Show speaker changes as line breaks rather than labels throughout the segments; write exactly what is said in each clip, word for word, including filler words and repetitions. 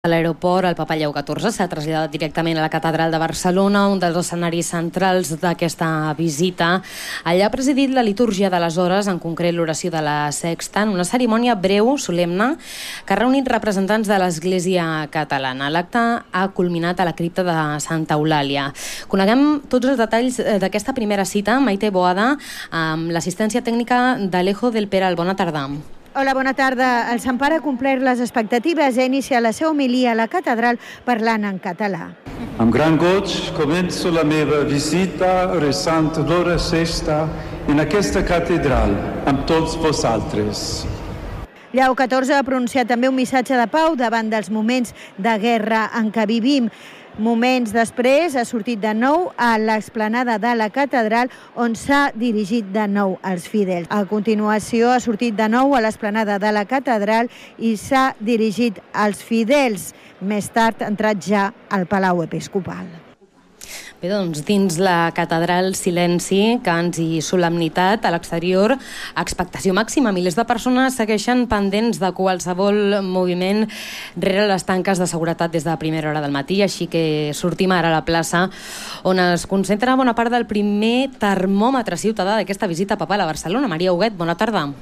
A l'aeroport, el Papa Lleó catorze s'ha traslladat directament a la Catedral de Barcelona, un dels escenaris centrals d'aquesta visita. Allà ha presidit la litúrgia de les hores, en concret l'oració de la Sexta, en una cerimònia breu, solemne, que ha reunit representants de l'Església catalana. L'acte ha culminat a la cripta de Santa Eulàlia. Coneguem tots els detalls d'aquesta primera cita, Maite Boada, amb l'assistència tècnica d'Alejo del Peral. Bona tarda.
Hola, bona tarda. El Sant Pare ha complert les expectatives i ha iniciat la seva homilia a la catedral parlant en català.
Amb gran goig començo la meva visita resant l'hora sexta en aquesta catedral amb tots vosaltres.
Lleó catorze ha pronunciat també un missatge de pau davant dels moments de guerra en què vivim. Moments després ha sortit de nou a l'explanada de la catedral, on s'ha dirigit de nou als fidels. A continuació ha sortit de nou a l'explanada de la catedral i s'ha dirigit als fidels. Més tard ha entrat ja al Palau Episcopal.
Bé, doncs, dins la catedral, silenci, cants i solemnitat. A l'exterior, expectació màxima. Milers de persones segueixen pendents de qualsevol moviment rere les tanques de seguretat des de primera hora del matí, així que sortim ara a la plaça, on es concentra bona part del primer termòmetre ciutadà d'aquesta visita papal a Barcelona. Maria Huguet, bona tarda.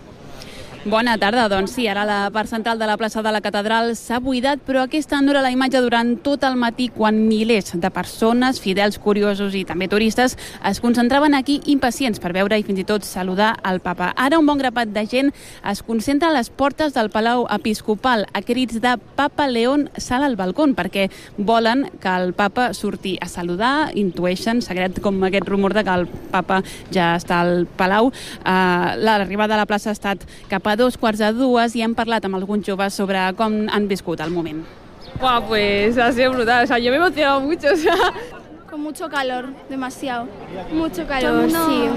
Bona tarda, doncs sí, ara la part central de la plaça de la catedral s'ha buidat, però aquesta no era la imatge durant tot el matí, quan milers de persones, fidels, curiosos i també turistes es concentraven aquí impacients per veure i fins i tot saludar el papa. Ara un bon grapat de gent es concentra a les portes del Palau Episcopal a crits de Papa León sal al balcó, perquè volen que el papa surti a saludar, intueixen, secret com aquest rumor de que el papa ja està al Palau. Uh, L'arribada a la plaça ha estat cap a dos quarts de dues i hem parlat amb alguns joves sobre com han viscut el moment.
Wow, pues ha sido brutal, o sea, yo me he emocionado mucho, o sea...
Con mucho calor, demasiado. Mucho calor, sí.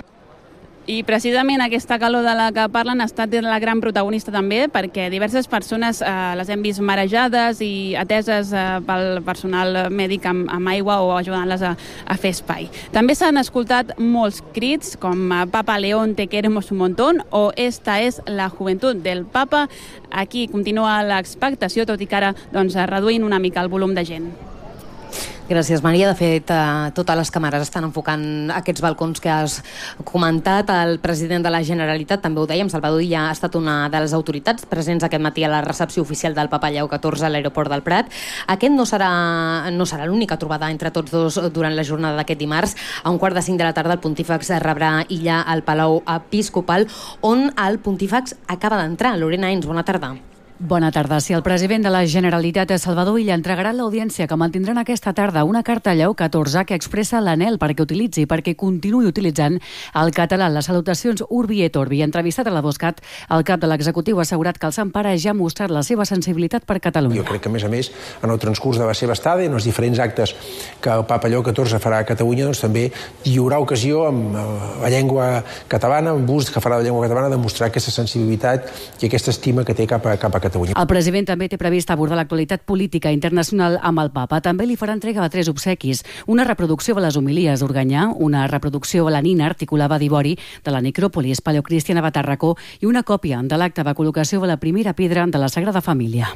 I precisament aquesta calor de la que parlen ha estat la gran protagonista també, perquè diverses persones eh, les hem vist marejades i ateses eh, pel personal mèdic amb, amb aigua o ajudant-les a, a fer espai. També s'han escoltat molts crits com Papa León te queremos un montón o esta es la juventud del Papa. Aquí continua l'expectació, tot i que ara doncs, reduint una mica el volum de gent.
Gràcies, Maria. De fet, eh, totes les càmeres estan enfocant aquests balcons que has comentat. El president de la Generalitat, també ho dèiem, Salvador Illa, ha estat una de les autoritats presents aquest matí a la recepció oficial del Papa Lleó catorze a l'aeroport del Prat. Aquest no serà, no serà l'única trobada entre tots dos durant la jornada d'aquest dimarts. A un quart de cinc de la tarda el pontífex rebrà Illa al Palau Episcopal, on el pontífex acaba d'entrar. Lorena Ens, bona tarda.
Bona tarda. Si el president de la Generalitat, Salvador Illa, entregarà a l'audiència que mantindran aquesta tarda una carta a Lleó catorze que expressa l'anhel perquè utilitzi, perquè continuï utilitzant el català. Les salutacions Urbi et Orbi. Entrevistat a la Boscat, el cap de l'executiu ha assegurat que el Sant Pare ja ha mostrat la seva sensibilitat per Catalunya.
Jo crec que, a més a més, en el transcurs de la seva estada i en els diferents actes que el Papa Lleó catorze farà a Catalunya, doncs també hi haurà ocasió amb la llengua catalana, amb ús que farà la llengua catalana, de mostrar aquesta sensibilitat i aquesta estima que té cap a, cap a Catalunya.
El president també té previst abordar l'actualitat política internacional amb el Papa. També li farà entrega de tres obsequis. Una reproducció de les homilies d'Organyà, una reproducció de la nina articulada d'Ivori de la necròpolis paleocristiana de Tàrraco i una còpia de l'acte de col·locació de la primera pedra de la Sagrada Família.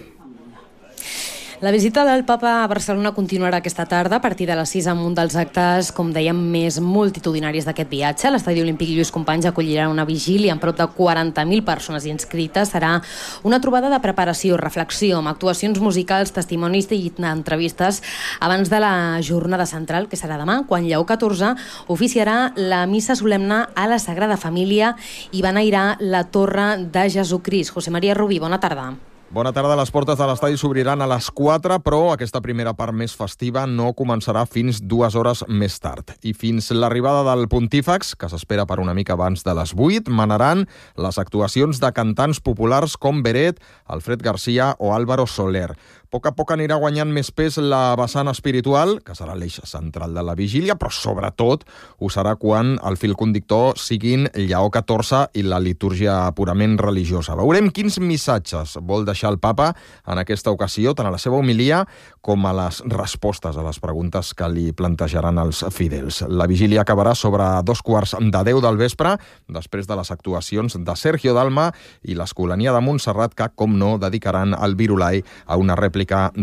La visita del Papa a Barcelona continuarà aquesta tarda a partir de les sis amb un dels actes, com dèiem, més multitudinaris d'aquest viatge. L'Estadi Olímpic Lluís Companys acollirà una vigília amb prop de quaranta mil persones inscrites. Serà una trobada de preparació, reflexió, amb actuacions musicals, testimonis i entrevistes abans de la jornada central, que serà demà, quan Lleó catorze oficiarà la missa solemne a la Sagrada Família i beneirà la Torre de Jesucrist. José María Rubí, bona tarda.
Bona tarda. Les portes de l'estadi s'obriran a les quatre, però aquesta primera part més festiva no començarà fins dues hores més tard. I fins l'arribada del pontífex, que s'espera per una mica abans de les vuit, manaran les actuacions de cantants populars com Beret, Alfred Garcia o Álvaro Soler. A poc a poc anirà guanyant més pes la vessant espiritual, que serà l'eix central de la vigília, però sobretot ho serà quan el fil conductor siguin Lleó catorze i la litúrgia purament religiosa. Veurem quins missatges vol deixar deixar el papa en aquesta ocasió, tant a la seva homilia com a les respostes a les preguntes que li plantejaran els fidels. La vigília acabarà sobre dos quarts de deu del vespre, després de les actuacions de Sergio Dalma i l'Escolania de Montserrat, que, com no, dedicaran el Virulai a una rèplica